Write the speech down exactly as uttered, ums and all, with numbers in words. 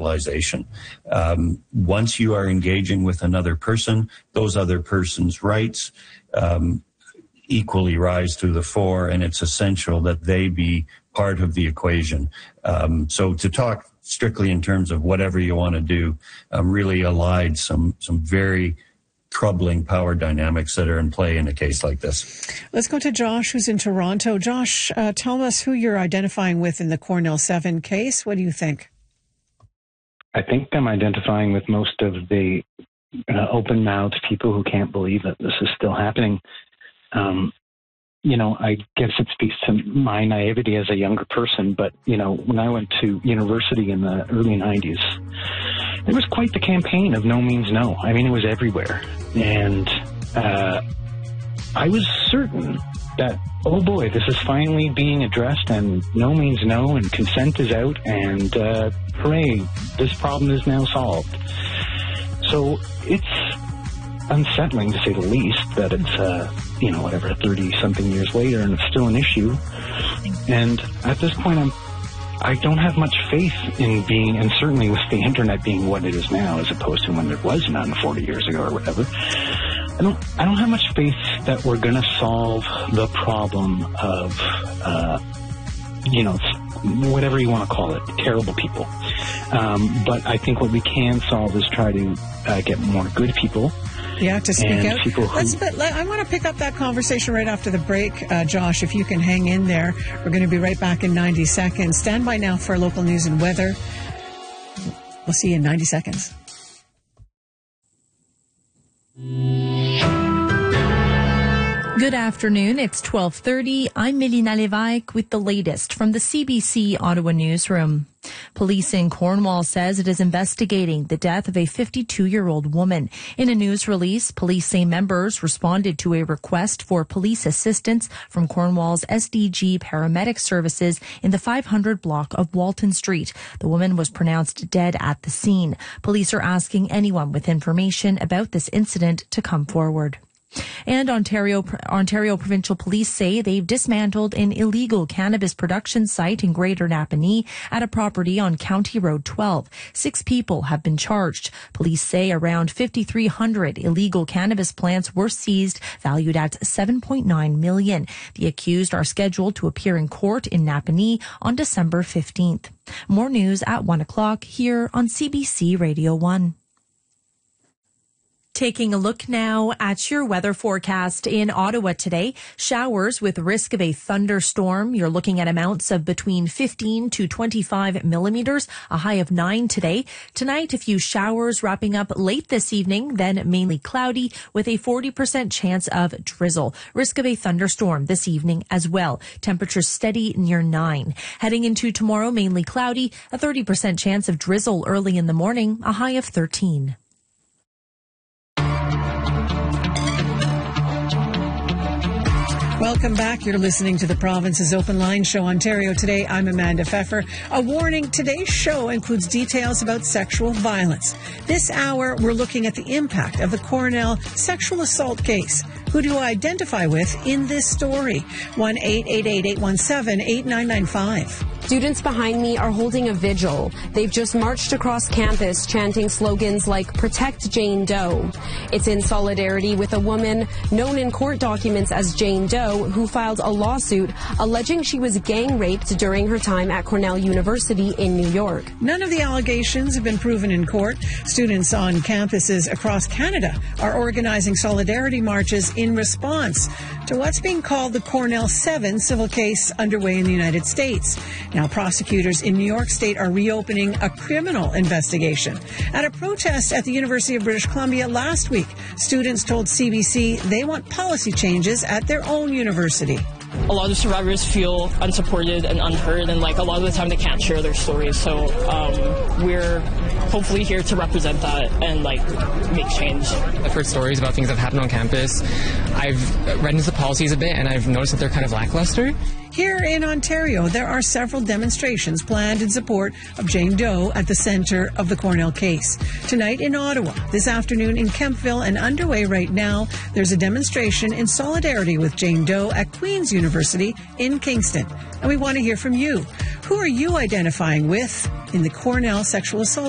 realization. Um, once you are engaging with another person, those other person's rights um, equally rise to the fore, and it's essential that they be part of the equation. Um, so to talk strictly in terms of whatever you want to do, um, really allied some some very troubling power dynamics that are in play in a case like this. Let's go to Josh, who's in Toronto. Josh, uh, tell us who you're identifying with in the Cornell seven case. What do you think? I think I'm identifying with most of the uh, open-mouthed people who can't believe that this is still happening. Um, you know, I guess it speaks to my naivety as a younger person, but, you know, when I went to university in the early nineties, it was quite the campaign of no means no. I mean, it was everywhere. And uh, I was certain that, oh boy, this is finally being addressed and no means no and consent is out and uh, hooray, this problem is now solved. So it's unsettling, to say the least, that it's, uh, you know, whatever, thirty-something years later and it's still an issue. And at this point, I'm I don't have much faith in being, and certainly with the internet being what it is now, as opposed to when there was none forty years ago or whatever. I don't, I don't have much faith that we're going to solve the problem of, uh, you know, whatever you want to call it, terrible people. Um, but I think what we can solve is try to uh, get more good people. Yeah, to speak out. Who, Let's, but let, I want to pick up that conversation right after the break, uh, Josh, if you can hang in there. We're going to be right back in ninety seconds. Stand by now for local news and weather. We'll see you in ninety seconds. Good afternoon. It's twelve thirty. I'm Melina Lévesque with the latest from the C B C Ottawa newsroom. Police in Cornwall says it is investigating the death of a fifty-two-year-old woman. In a news release, police say members responded to a request for police assistance from Cornwall's S D G paramedic services in the five hundred block of Walton Street. The woman was pronounced dead at the scene. Police are asking anyone with information about this incident to come forward. And Ontario Ontario Provincial Police say they've dismantled an illegal cannabis production site in Greater Napanee at a property on County Road twelve. Six people have been charged. Police say around fifty-three hundred illegal cannabis plants were seized, valued at seven point nine million dollars. The accused are scheduled to appear in court in Napanee on December fifteenth. More news at one o'clock here on C B C Radio one. Taking a look now at your weather forecast in Ottawa today. Showers with risk of a thunderstorm. You're looking at amounts of between fifteen to twenty-five millimeters, a high of nine today. Tonight, a few showers wrapping up late this evening, then mainly cloudy with a forty percent chance of drizzle. Risk of a thunderstorm this evening as well. Temperatures steady near nine. Heading into tomorrow, mainly cloudy, a thirty percent chance of drizzle early in the morning, a high of thirteen. Welcome back. You're listening to the Province's Open Line Show, Ontario Today. I'm Amanda Pfeffer. A warning, today's show includes details about sexual violence. This hour, we're looking at the impact of the Cornell sexual assault case. Who do you identify with in this story? one eight eight eight, eight one seven, eight nine nine five. Students behind me are holding a vigil. They've just marched across campus chanting slogans like Protect Jane Doe. It's in solidarity with a woman known in court documents as Jane Doe, who filed a lawsuit alleging she was gang raped during her time at Cornell University in New York. None of the allegations have been proven in court. Students on campuses across Canada are organizing solidarity marches in response to what's being called the Cornell seven civil case underway in the United States. Now, prosecutors in New York State are reopening a criminal investigation. At a protest at the University of British Columbia last week, students told C B C they want policy changes at their own university. A lot of survivors feel unsupported and unheard, and like a lot of the time they can't share their stories. So um, we're hopefully here to represent that and like make change. I've heard stories about things that happen on campus. I've read into the policies a bit, and I've noticed that they're kind of lackluster. Here in Ontario, there are several demonstrations planned in support of Jane Doe at the center of the Cornell case. Tonight in Ottawa, this afternoon in Kemptville, and underway right now, there's a demonstration in solidarity with Jane Doe at Queen's University in Kingston. And we want to hear from you. Who are you identifying with in the Cornell sexual assault